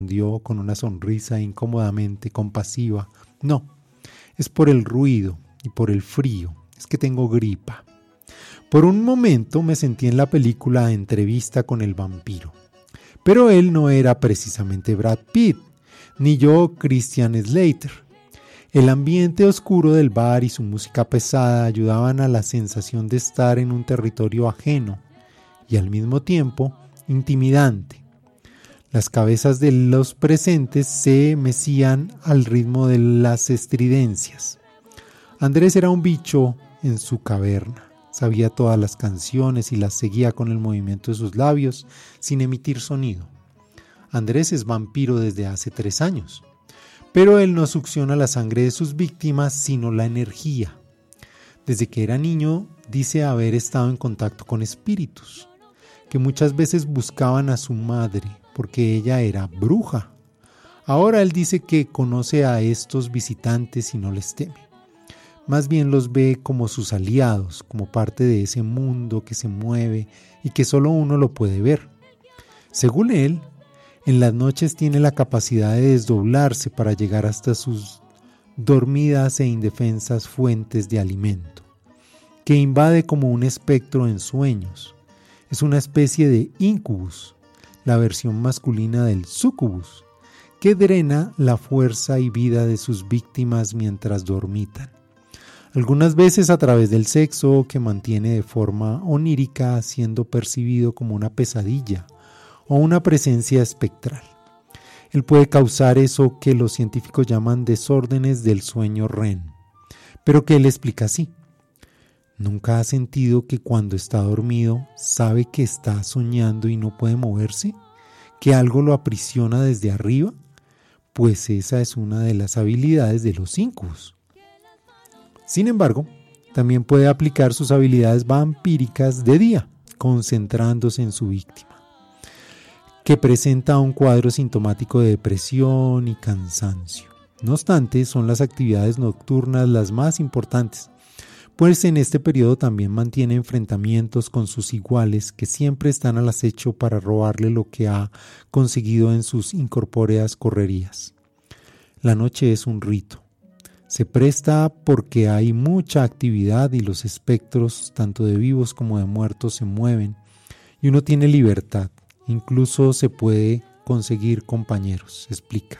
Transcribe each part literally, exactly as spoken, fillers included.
respondió con una sonrisa incómodamente compasiva. No, es por el ruido y por el frío, es que tengo gripa. Por un momento me sentí en la película Entrevista con el vampiro, pero él no era precisamente Brad Pitt, ni yo Christian Slater. El ambiente oscuro del bar y su música pesada ayudaban a la sensación de estar en un territorio ajeno y al mismo tiempo intimidante. Las cabezas de los presentes se mecían al ritmo de las estridencias. Andrés era un bicho en su caverna. Sabía todas las canciones y las seguía con el movimiento de sus labios sin emitir sonido. Andrés es vampiro desde hace tres años. Pero él no succiona la sangre de sus víctimas, sino la energía. Desde que era niño, dice haber estado en contacto con espíritus, que muchas veces buscaban a su madre, porque ella era bruja. Ahora él dice que conoce a estos visitantes y no les teme. Más bien los ve como sus aliados, como parte de ese mundo que se mueve y que solo uno lo puede ver. Según él, en las noches tiene la capacidad de desdoblarse para llegar hasta sus dormidas e indefensas fuentes de alimento, que invade como un espectro en sueños. Es una especie de incubus, la versión masculina del sucubus, que drena la fuerza y vida de sus víctimas mientras dormitan. Algunas veces a través del sexo, que mantiene de forma onírica, siendo percibido como una pesadilla o una presencia espectral. Él puede causar eso que los científicos llaman desórdenes del sueño R E M, pero que él explica así. ¿Nunca ha sentido que cuando está dormido sabe que está soñando y no puede moverse? ¿Que algo lo aprisiona desde arriba? Pues esa es una de las habilidades de los incubus. Sin embargo, también puede aplicar sus habilidades vampíricas de día, concentrándose en su víctima, que presenta un cuadro sintomático de depresión y cansancio. No obstante, son las actividades nocturnas las más importantes, pues en este periodo también mantiene enfrentamientos con sus iguales que siempre están al acecho para robarle lo que ha conseguido en sus incorpóreas correrías. La noche es un rito. Se presta porque hay mucha actividad y los espectros, tanto de vivos como de muertos, se mueven y uno tiene libertad. Incluso se puede conseguir compañeros, explica.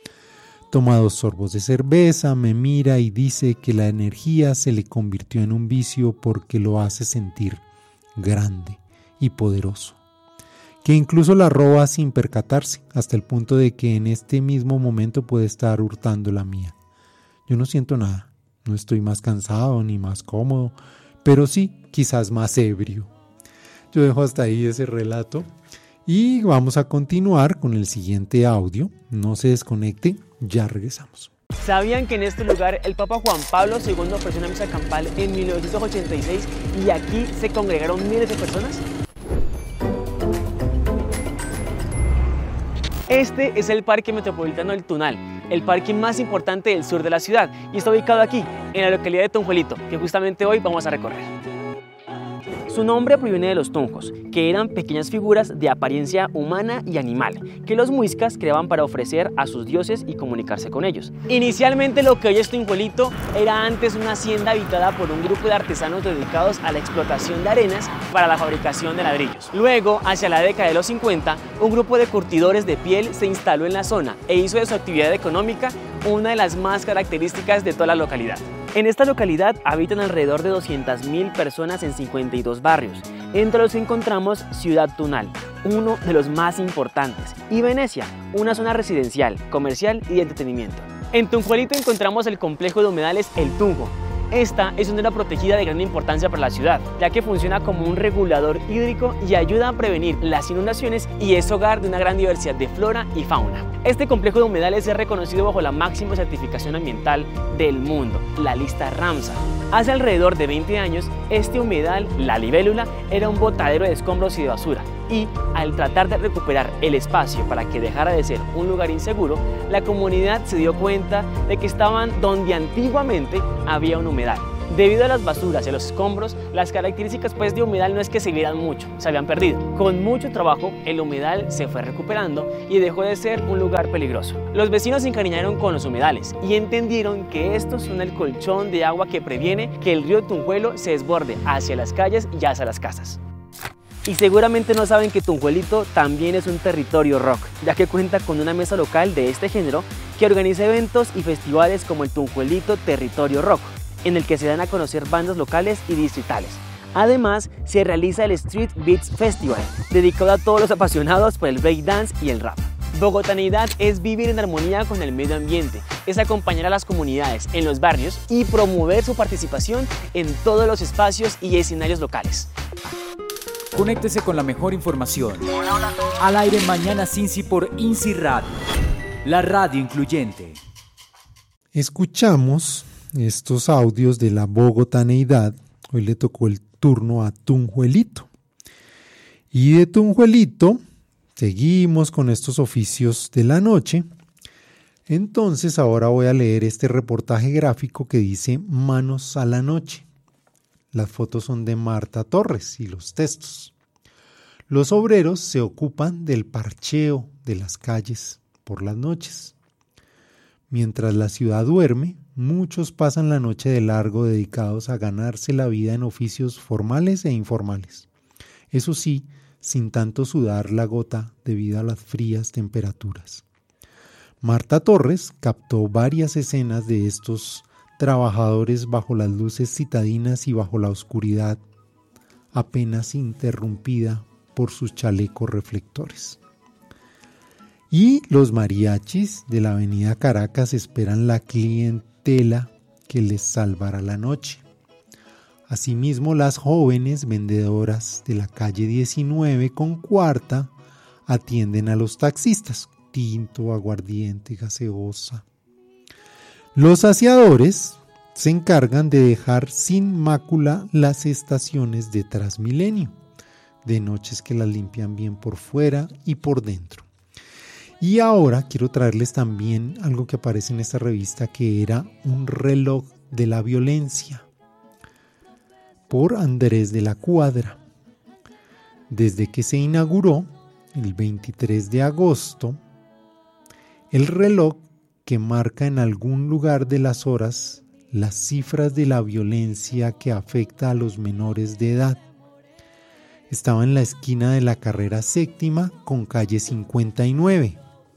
Toma dos sorbos de cerveza, me mira y dice que la energía se le convirtió en un vicio porque lo hace sentir grande y poderoso. Que incluso la roba sin percatarse, hasta el punto de que en este mismo momento puede estar hurtando la mía. Yo no siento nada, no estoy más cansado ni más cómodo, pero sí, quizás más ebrio. Yo dejo hasta ahí ese relato. Y vamos a continuar con el siguiente audio. No se desconecte, ya regresamos. ¿Sabían que en este lugar el Papa Juan Pablo segundo ofreció una misa campal en mil novecientos ochenta y seis y aquí se congregaron miles de personas? Este es el Parque Metropolitano del Tunal, el parque más importante del sur de la ciudad, y está ubicado aquí, en la localidad de Tunjuelito, que justamente hoy vamos a recorrer. Su nombre proviene de los tunjos, que eran pequeñas figuras de apariencia humana y animal, que los muiscas creaban para ofrecer a sus dioses y comunicarse con ellos. Inicialmente lo que hoy es Tunjuelito era antes una hacienda habitada por un grupo de artesanos dedicados a la explotación de arenas para la fabricación de ladrillos. Luego, hacia la década de los cincuenta, un grupo de curtidores de piel se instaló en la zona e hizo de su actividad económica una de las más características de toda la localidad. En esta localidad habitan alrededor de doscientas mil personas en cincuenta y dos barrios, entre los que encontramos Ciudad Tunal, uno de los más importantes, y Venecia, una zona residencial, comercial y de entretenimiento. En Tunjuelito encontramos el complejo de humedales El Tunjo. Esta es una área protegida de gran importancia para la ciudad, ya que funciona como un regulador hídrico y ayuda a prevenir las inundaciones y es hogar de una gran diversidad de flora y fauna. Este complejo de humedales es reconocido bajo la máxima certificación ambiental del mundo, la lista Ramsar. Hace alrededor de veinte años, este humedal, la libélula, era un botadero de escombros y de basura. Y al tratar de recuperar el espacio para que dejara de ser un lugar inseguro, la comunidad se dio cuenta de que estaban donde antiguamente había un humedal. Debido a las basuras y a los escombros, las características pues, de humedal no es que se vieran mucho, se habían perdido. Con mucho trabajo, el humedal se fue recuperando y dejó de ser un lugar peligroso. Los vecinos se encariñaron con los humedales y entendieron que estos son el colchón de agua que previene que el río Tunjuelo se desborde hacia las calles y hacia las casas. Y seguramente no saben que Tunjuelito también es un territorio rock, ya que cuenta con una mesa local de este género que organiza eventos y festivales como el Tunjuelito Territorio Rock, en el que se dan a conocer bandas locales y distritales. Además, se realiza el Street Beats Festival, dedicado a todos los apasionados por el breakdance y el rap. Bogotaneidad es vivir en armonía con el medio ambiente, es acompañar a las comunidades en los barrios y promover su participación en todos los espacios y escenarios locales. Conéctese con la mejor información. Al aire mañana Cincy por INCI Radio, la radio incluyente. Escuchamos estos audios de la bogotaneidad. Hoy le tocó el turno a Tunjuelito. Y de Tunjuelito seguimos con estos oficios de la noche. Entonces ahora voy a leer este reportaje gráfico que dice Manos a la Noche. Las fotos son de Marta Torres y los textos. Los obreros se ocupan del parcheo de las calles por las noches. Mientras la ciudad duerme, muchos pasan la noche de largo dedicados a ganarse la vida en oficios formales e informales. Eso sí, sin tanto sudar la gota debido a las frías temperaturas. Marta Torres captó varias escenas de estos trabajadores bajo las luces citadinas y bajo la oscuridad, apenas interrumpida por sus chalecos reflectores. Y los mariachis de la avenida Caracas esperan la clientela que les salvará la noche. Asimismo, las jóvenes vendedoras de la calle diecinueve con cuarta atienden a los taxistas, tinto, aguardiente, gaseosa. Los aseadores se encargan de dejar sin mácula las estaciones de Transmilenio, de noches que las limpian bien por fuera y por dentro. Y ahora quiero traerles también algo que aparece en esta revista, que era un reloj de la violencia, por Andrés de la Cuadra. Desde que se inauguró, el veintitrés de agosto, el reloj que marca en algún lugar de las horas las cifras de la violencia que afecta a los menores de edad. Estaba en la esquina de la carrera séptima con calle cincuenta y nueve.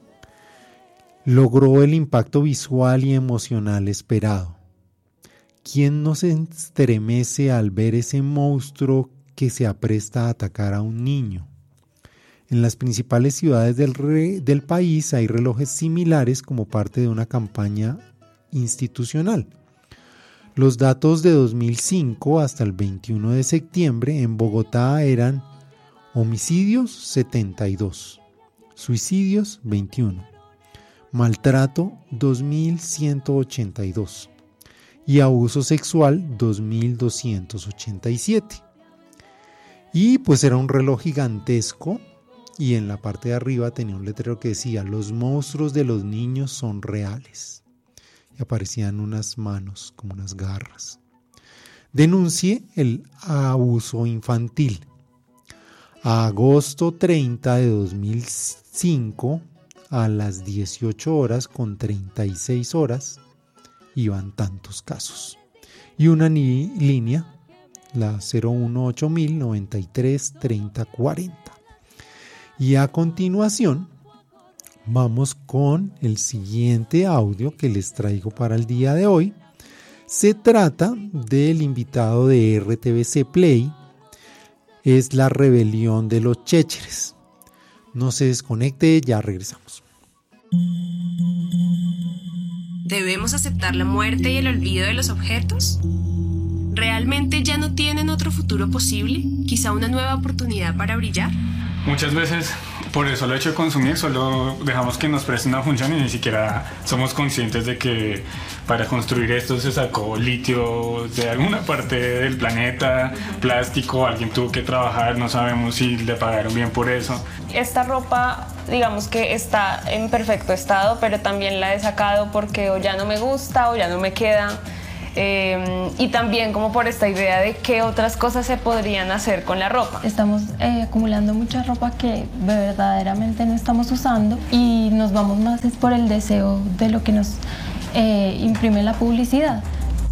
Logró el impacto visual y emocional esperado. ¿Quién no se estremece al ver ese monstruo que se apresta a atacar a un niño? En las principales ciudades del, re, del país hay relojes similares como parte de una campaña institucional. Los datos de dos mil cinco hasta el veintiuno de septiembre en Bogotá eran homicidios setenta y dos, suicidios veintiuno, maltrato dos mil ciento ochenta y dos y abuso sexual dos mil doscientos ochenta y siete. Y pues era un reloj gigantesco. Y en la parte de arriba tenía un letrero que decía: los monstruos de los niños son reales. Y aparecían unas manos como unas garras. Denuncie el abuso infantil. A agosto treinta de dos mil cinco, a las dieciocho horas con treinta y seis horas, iban tantos casos. Y una ni- línea, la cero uno ocho mil noventa y tres treinta cuarenta. Y a continuación vamos con el siguiente audio que les traigo para el día de hoy. Se trata del invitado de R T V C Play. Es la rebelión de los chécheres. No se desconecte, ya regresamos. ¿Debemos aceptar la muerte y el olvido de los objetos? ¿Realmente ya no tienen otro futuro posible? ¿Quizá una nueva oportunidad para brillar? Muchas veces, por el solo hecho de consumir, solo dejamos que nos preste una función y ni siquiera somos conscientes de que para construir esto se sacó litio de alguna parte del planeta, plástico, alguien tuvo que trabajar, no sabemos si le pagaron bien por eso. Esta ropa, digamos que está en perfecto estado, pero también la he sacado porque o ya no me gusta o ya no me queda. eh, y también como por esta idea de qué otras cosas se podrían hacer con la ropa. Estamos eh, acumulando mucha ropa que verdaderamente no estamos usando y nos vamos más es por el deseo de lo que nos eh, imprime la publicidad.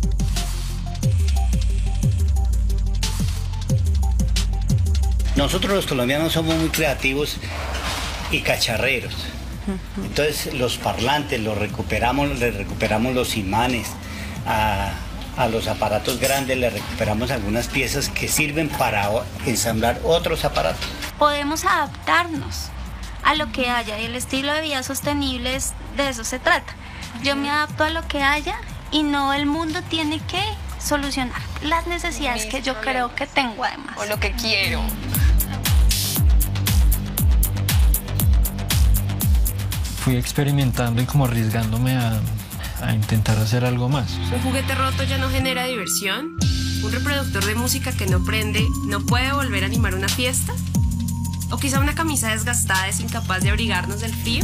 Nosotros los colombianos somos muy creativos y cacharreros. Entonces los parlantes los recuperamos, les recuperamos los imanes, a, a los aparatos grandes les recuperamos algunas piezas que sirven para ensamblar otros aparatos. Podemos adaptarnos a lo que haya y el estilo de vida sostenible es, de eso se trata. Yo me adapto a lo que haya y no el mundo tiene que solucionar las necesidades que yo creo que tengo además. O lo que quiero. Fui experimentando y como arriesgándome a, a intentar hacer algo más. ¿Un juguete roto ya no genera diversión? ¿Un reproductor de música que no prende no puede volver a animar una fiesta? ¿O quizá una camisa desgastada es incapaz de abrigarnos del frío?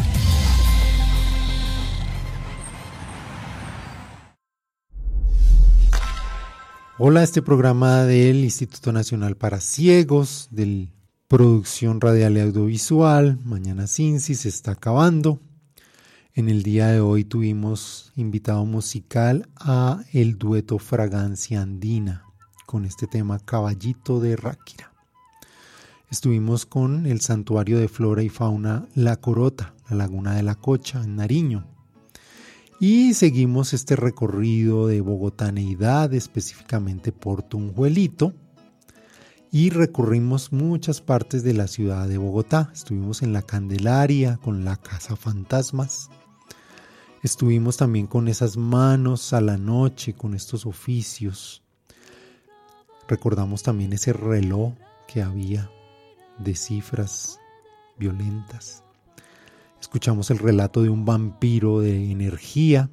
Hola, este programa del Instituto Nacional para Ciegos, de Producción Radial y Audiovisual, Mañana Cincy, se está acabando. En el día de hoy tuvimos invitado musical a el dueto Fragancia Andina con este tema Caballito de Ráquira. Estuvimos con el Santuario de Flora y Fauna La Corota, la Laguna de la Cocha, en Nariño. Y seguimos este recorrido de bogotaneidad, específicamente por Tunjuelito, y recorrimos muchas partes de la ciudad de Bogotá. Estuvimos en la Candelaria con la Casa Fantasmas. Estuvimos también con esas manos a la noche, con estos oficios. Recordamos también ese reloj que había de cifras violentas. Escuchamos el relato de un vampiro de energía.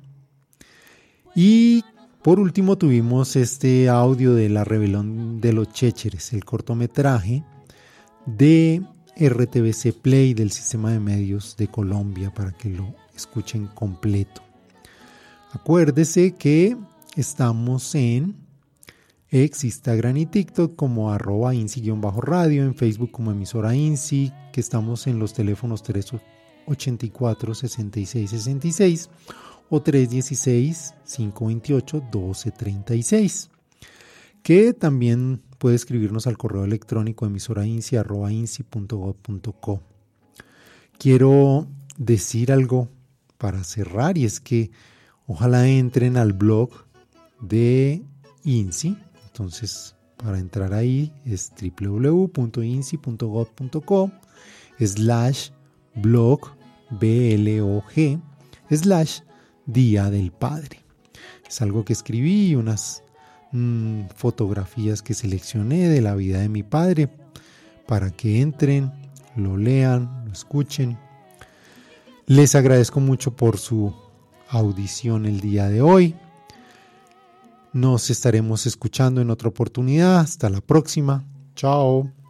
Y por último tuvimos este audio de La Rebelión de los Chécheres, el cortometraje de R T V C Play del Sistema de Medios de Colombia, para que lo escuchen completo. Acuérdese que estamos en X, Instagram y TikTok como arroba INSI-radio, en Facebook como emisora INSI, que estamos en los teléfonos tres ochenta y cuatro, sesenta y seis sesenta y seis o tres dieciséis, cinco veintiocho, doce treinta y seis, que también puede escribirnos al correo electrónico emisorainsi arroba insi punto gob punto co. Quiero decir algo para cerrar, y es que ojalá entren al blog de INSI. Entonces, para entrar ahí es doble u doble u doble u punto insi punto gob punto co slash blog blog slash Día del Padre. Es algo que escribí y unas mmm, fotografías que seleccioné de la vida de mi padre, para que entren, lo lean, lo escuchen. Les agradezco mucho por su audición el día de hoy. Nos estaremos escuchando en otra oportunidad. Hasta la próxima. Chao.